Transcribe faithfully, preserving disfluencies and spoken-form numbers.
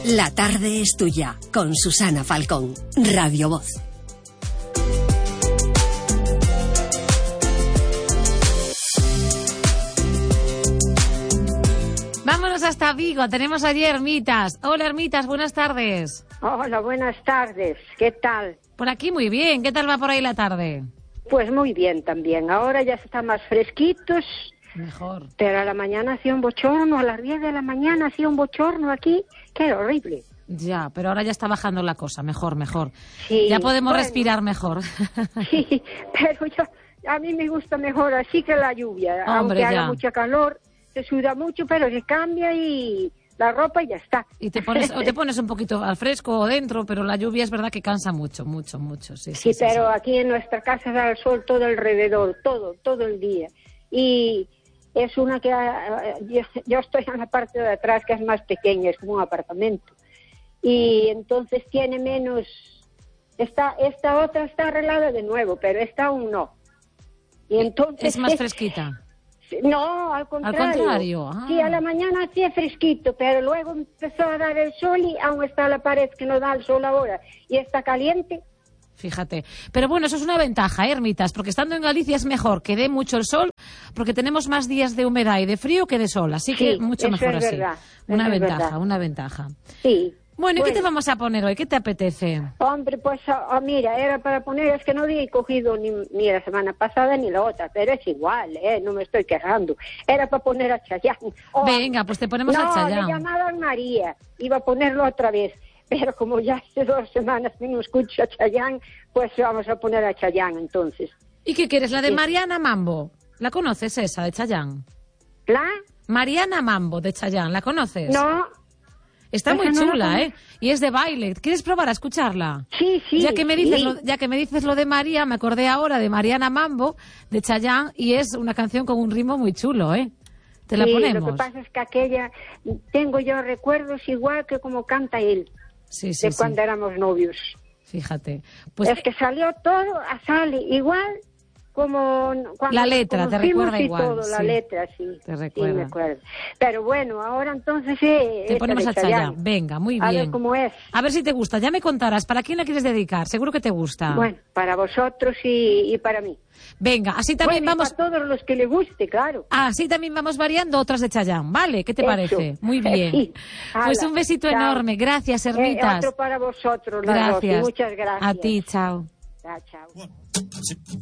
La tarde es tuya, con Susana Falcón, Radio Voz. Vámonos hasta Vigo, tenemos allí Hermitas. Hola Hermitas, buenas tardes. Hola, buenas tardes, ¿qué tal? Por aquí muy bien, ¿qué tal va por ahí la tarde? Pues muy bien también, ahora ya están más fresquitos. Mejor. Pero a la mañana hacía un bochorno, a las diez de la mañana hacía un bochorno aquí, que era horrible. Ya, pero ahora ya está bajando la cosa, mejor, mejor. Sí, ya podemos bueno, respirar mejor. Sí, pero yo, a mí me gusta mejor así que la lluvia, Hombre, aunque ya. haga mucha calor, se suda mucho, pero se cambia y la ropa y ya está. Y te pones, o te pones un poquito al fresco o dentro, pero la lluvia es verdad que cansa mucho, mucho, mucho. Sí, sí, Sí, sí, pero sí. aquí en nuestra casa da el sol todo alrededor, todo, todo el día. Y es una que uh, yo, yo estoy en la parte de atrás, que es más pequeña, es como un apartamento. Y entonces tiene menos... Esta, esta otra está arreglada de nuevo, pero esta aún no. Y entonces Es más fresquita. No, al contrario. Al contrario. Ah. Sí, a la mañana hacía fresquito, pero luego empezó a dar el sol y aún está la pared que no da el sol ahora. Y está caliente. Fíjate. Pero bueno, eso es una ventaja, ¿eh, Hermitas? Porque estando en Galicia es mejor que dé mucho el sol, porque tenemos más días de humedad y de frío que de sol. Así que Sí, mucho eso mejor es así. verdad, Una eso es ventaja, verdad. una ventaja. Sí. Bueno, ¿y Bueno. qué te vamos a poner hoy? ¿Qué te apetece? Hombre, pues ah, ah, mira, era para poner, es que no había cogido ni, ni la semana pasada ni la otra, pero es igual, ¿eh? No me estoy quejando. Era para poner a Chayanne. Oh, Venga, pues te ponemos no, a Chayanne. le llamaban María, iba a ponerlo otra vez, pero como ya hace dos semanas que no escucho a Chayanne, pues vamos a poner a Chayanne entonces. ¿Y qué quieres? ¿La de Sí. Mariana Mambo? ¿La conoces esa, de Chayanne? ¿La? Mariana Mambo, de Chayanne, ¿la conoces? No. Está muy Esa no la chula, conozco. ¿eh? Y es de baile. ¿Quieres probar a escucharla? Sí, sí. Ya que me dices, sí. lo, ya que me dices lo de María, me acordé ahora de Mariana Mambo, de Chayanne, y es una canción con un ritmo muy chulo, ¿eh? ¿Te la Sí, ponemos? lo que pasa es que aquella, tengo yo recuerdos igual que como canta él, Sí, sí, de sí. cuando éramos novios. Fíjate. Pues Es que salió todo, sale igual como cuando La letra, nos te conocimos recuerda y igual, todo, la sí. letra, sí. Te Sí, recuerda. me acuerdo. Pero bueno, ahora entonces eh, te esta ponemos de a Chayanne. Chayanne. Venga, muy A bien. ver cómo es. A ver si te gusta. Ya me contarás. ¿Para quién la quieres dedicar? Seguro que te gusta. Bueno, para vosotros y, y para mí. Venga, así también Bueno, y vamos... para todos los que le guste, claro. Así también vamos variando otras de Chayanne, ¿vale? ¿Qué te Eso. parece? Muy bien. Sí. Pues Hala, un besito chao. enorme. Gracias, Eh, Hermitas. otro para vosotros, las dos, y Gracias. muchas gracias. A ti, chao. Chao, chao.